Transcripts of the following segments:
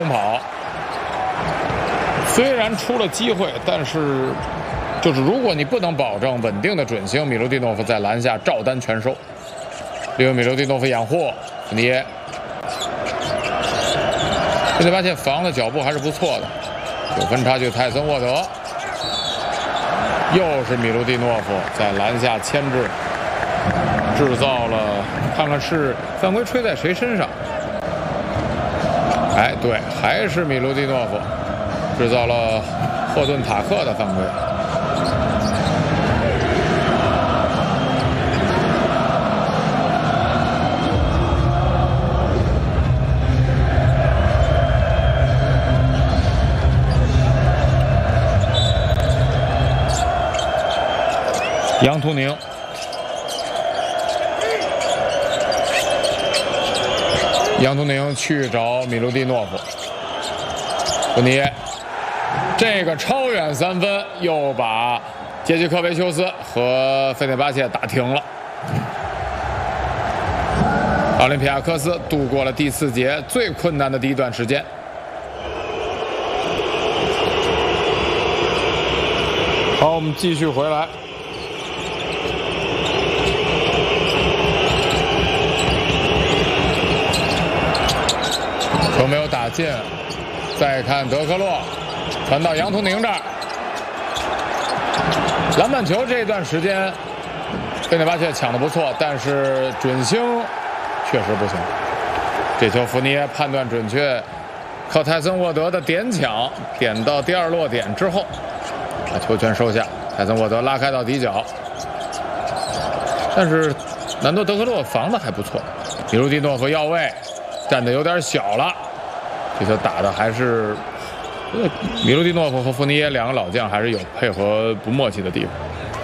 跑，虽然出了机会，但是就是如果你不能保证稳定的准星，米卢蒂诺夫在篮下照单全收。利用米卢蒂诺夫掩护，福尼耶，费内巴切防的脚步还是不错的。9分差距，泰森沃德，又是米卢蒂诺夫在篮下牵制，制造了，看看是犯规吹在谁身上。哎，对，还是米卢蒂诺夫制造了霍顿塔克的犯规。杨图宁。杨图宁去找米卢蒂诺夫，福尼耶，这个超远3分又把杰西科维丘斯和费内巴切打停了。奥林匹亚科斯度过了第4节最困难的第一段时间。好，我们继续回来。球没有打进，再看德克洛传到杨图宁这儿，篮板球这段时间费内巴切抢得不错，但是准星确实不行。这球福尼耶判断准确，靠泰森沃德的点抢点到第2落点之后，把球权收下。泰森沃德拉开到底角，但是南多德克洛防的还不错。米卢蒂诺夫要位，站得有点小了。这球打的还是米卢蒂诺夫和福尼耶2个老将还是有配合不默契的地方。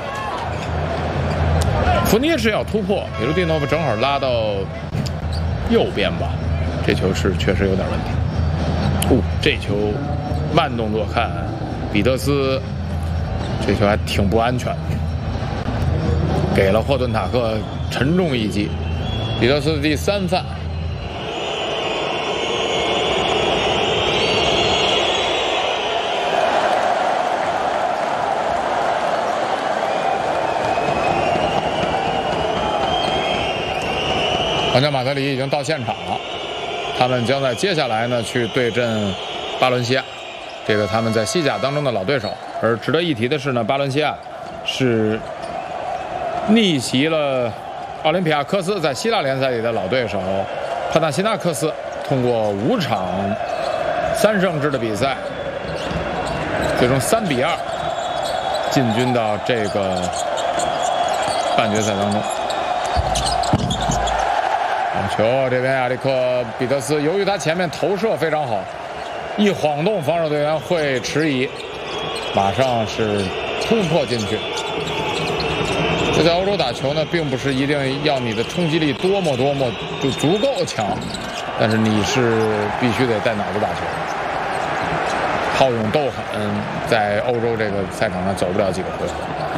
福尼耶是要突破，米卢蒂诺夫正好拉到右边吧，这球是确实有点问题。这球慢动作看，彼得斯这球还挺不安全，给了霍顿塔克沉重一击。彼得斯的第3犯。皇家马德里已经到现场了，他们将在接下来呢去对阵巴伦西亚，这个他们在西甲当中的老对手。而值得一提的是呢，巴伦西亚是逆袭了奥林匹亚科斯在希腊联赛里的老对手帕纳西纳克斯，通过5场3胜制的比赛，最终3比2进军到这个半决赛当中。球这边亚历克彼得斯，由于他前面投射非常好，一晃动防守队员会迟疑，马上是突破进去。这在欧洲打球呢，并不是一定要你的冲击力多么就足够强，但是你是必须得带脑子打球，好勇斗狠，在欧洲这个赛场上走不了几个回合，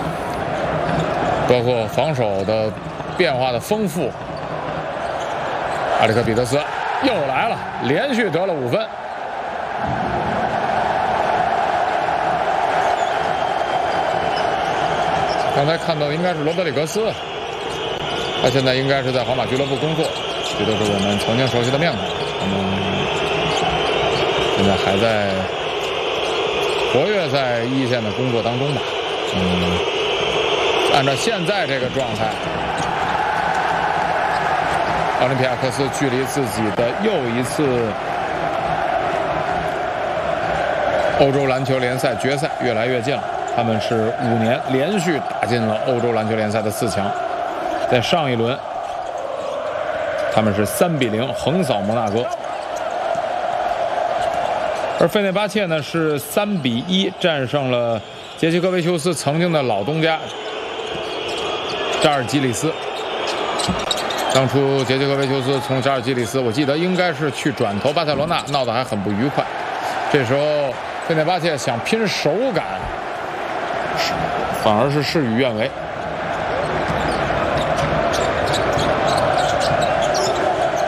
包括防守的变化的丰富。阿里克彼得斯又来了，连续得了5分。刚才看到的应该是罗德里格斯，他现在应该是在皇马俱乐部工作，这都是我们曾经熟悉的面孔。现在还在活跃在一线的工作当中吧。按照现在这个状态，奥林匹亚科斯距离自己的又一次欧洲篮球联赛决赛越来越近了。他们是5年连续打进了欧洲篮球联赛的4强，在上一轮他们是3比0横扫摩纳哥，而费内巴切呢是3比1战胜了杰西科维丘斯曾经的老东家扎尔基里斯。当初杰西科维丘斯从扎尔基里斯，我记得应该是去转投巴塞罗那，闹得还很不愉快。这时候费内巴切想拼手感，反而是事与愿违。